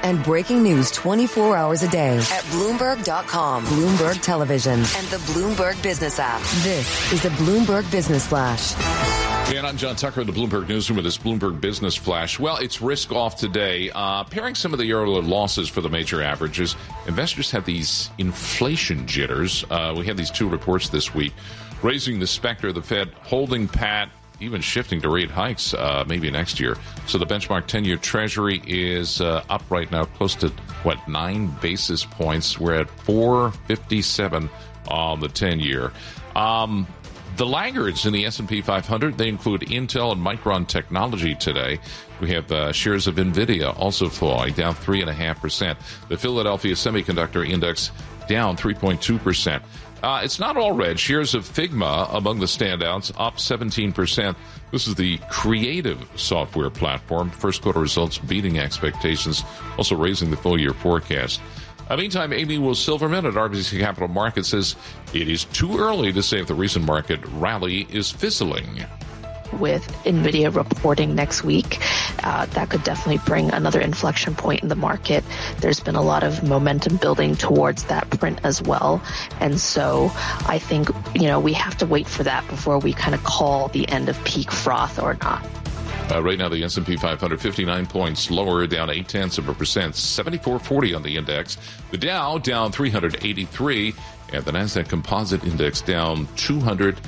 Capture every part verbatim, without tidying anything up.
and breaking news twenty-four hours a day at Bloomberg dot com, Bloomberg Television, and the Bloomberg Business app. This is a Bloomberg Business Flash. And I'm John Tucker in the Bloomberg Newsroom with this Bloomberg Business Flash. Well, it's risk off today. Uh, pairing some of the earlier losses for the major averages, investors have these inflation jitters. Uh, we had these two reports this week, raising the specter of the Fed holding pat, even shifting to rate hikes uh, maybe next year. So the benchmark ten-year Treasury is uh, up right now, close to, what, nine basis points. We're at four fifty-seven on the ten-year. Um, the laggards in the S and P five hundred, they include Intel and Micron Technology today. We have uh, shares of NVIDIA also falling, down three point five percent. The Philadelphia Semiconductor Index down three point two percent. Uh, it's not all red. Shares of Figma among the standouts, up seventeen percent. This is the creative software platform. First quarter results beating expectations, also raising the full year forecast. Uh, meantime, Amy Will Silverman at R B C Capital Markets says it is too early to say if the recent market rally is fizzling. With NVIDIA reporting next week, uh, that could definitely bring another inflection point in the market. There's been a lot of momentum building towards that print as well. And so I think, you know, we have to wait for that before we kind of call the end of peak froth or not. Uh, right now, the S and P five hundred, fifty-nine points lower, down eight tenths of a percent, seventy-four forty on the index. The Dow down three hundred eighty-three, and the NASDAQ Composite Index down two hundred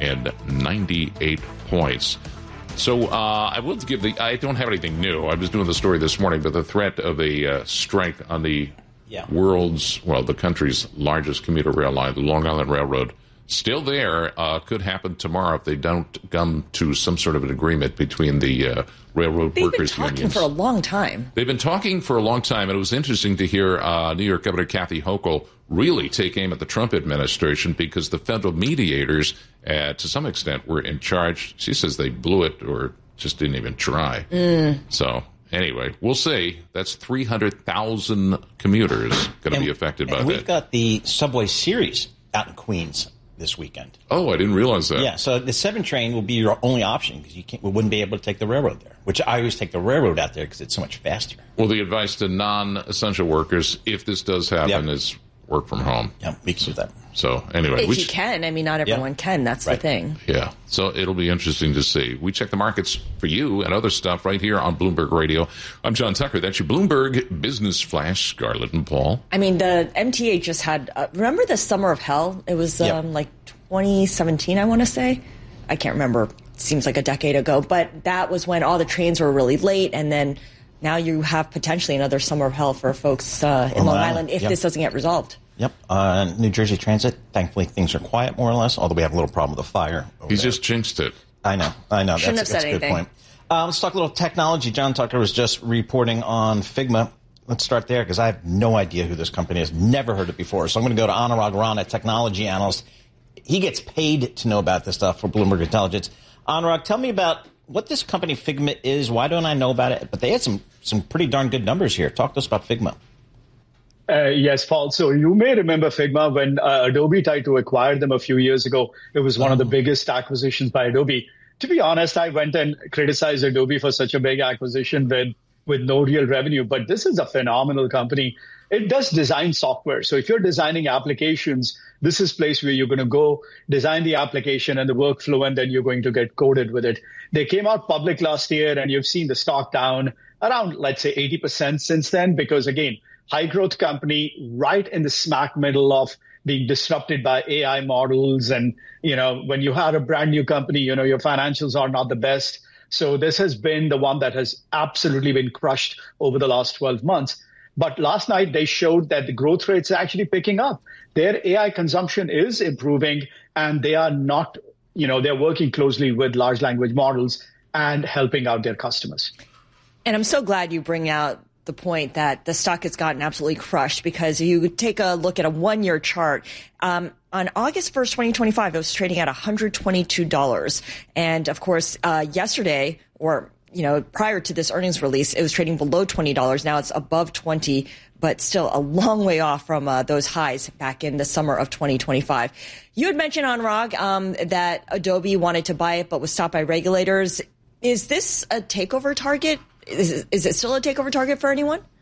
ninety-eight points. So uh, I will give the, I don't have anything new. I was doing the story this morning, but the threat of a uh, strike on the yeah. world's, well, the country's largest commuter rail line, the Long Island Railroad, still there, uh, could happen tomorrow if they don't come to some sort of an agreement between the uh, railroad They've workers' been talking unions. for a long time. They've been talking for a long time, and it was interesting to hear uh, New York Governor Kathy Hochul really take aim at the Trump administration because the federal mediators, uh, to some extent, were in charge. She says they blew it or just didn't even try. Mm. So anyway, we'll see. That's three hundred thousand commuters going to be affected by and that. We've got the Subway Series out in Queens this weekend. Oh, I didn't realize that. Yeah, so the seven train will be your only option because you can't, we wouldn't be able to take the railroad there, which I always take the railroad out there because it's so much faster. Well, the advice to non-essential workers, if this does happen, yep. is work from home. Yeah, we can do that. So anyway. If we you can. I mean, not everyone yeah. can. That's right. the thing. Yeah. So it'll be interesting to see. We check the markets for you and other stuff right here on Bloomberg Radio. I'm John Tucker. That's your Bloomberg Business Flash, Scarlett and Paul. I mean, the M T A just had, uh, remember the Summer of Hell? It was um, yep. like twenty seventeen, I want to say. I can't remember. It seems like a decade ago. But that was when all the trains were really late. And then now you have potentially another Summer of Hell for folks uh, in Long, Long Island, Island if yep. this doesn't get resolved. Yep. Uh, New Jersey Transit, thankfully things are quiet more or less, although we have a little problem with the fire. He just jinxed it. I know. I know. Shouldn't that's have that's said a good anything. point. Uh, let's talk a little technology. John Tucker was just reporting on Figma. Let's start there because I have no idea who this company is. Never heard it before. So I'm going to go to Anurag Rana, technology analyst. He gets paid to know about this stuff for Bloomberg Intelligence. Anurag, tell me about what this company Figma is. Why don't I know about it? But they had some, some pretty darn good numbers here. Talk to us about Figma. Uh, yes, Paul. So you may remember Figma when uh, Adobe tried to acquire them a few years ago. It was one oh. of the biggest acquisitions by Adobe. To be honest, I went and criticized Adobe for such a big acquisition with, with no real revenue. But this is a phenomenal company. It does design software. So if you're designing applications, this is a place where you're going to go design the application and the workflow, and then you're going to get coded with it. They came out public last year, and you've seen the stock down around, let's say, eighty percent since then, because, again, high growth company right in the smack middle of being disrupted by A I models. And, you know, when you have a brand new company, you know, your financials are not the best. So this has been the one that has absolutely been crushed over the last twelve months. But last night they showed that the growth rates are actually picking up. Their A I consumption is improving, and they are not, you know, they're working closely with large language models and helping out their customers. And I'm so glad you bring out the point that the stock has gotten absolutely crushed, because you take a look at a one-year chart. Um, on August first, twenty twenty-five, it was trading at one hundred twenty-two dollars. And, of course, uh, yesterday, or, you know, prior to this earnings release, it was trading below twenty dollars. Now it's above twenty, but still a long way off from uh, those highs back in the summer of twenty twenty-five. You had mentioned, Anurag, um, that Adobe wanted to buy it but was stopped by regulators. Is this a takeover target? Is, is it still a takeover target for anyone?